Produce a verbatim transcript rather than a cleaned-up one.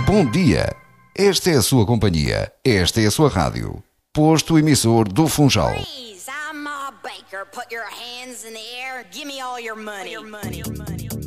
Bom dia. Esta é a sua companhia. Esta é a sua rádio. Posto emissor do Funchal. Please, I'm Ma Baker. Put your hands in the air. Give me all your money. All your money.